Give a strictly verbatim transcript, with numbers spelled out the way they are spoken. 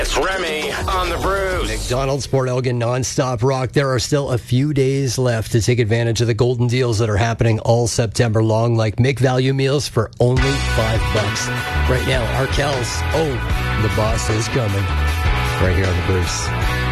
It's Remy on the Bruce. McDonald's Port Elgin nonstop rock. There are still a few days left to take advantage of the golden deals that are happening all September long, like make value meals for only five bucks. Right now, Arkells, oh, the boss is coming. Right here on the Bruce.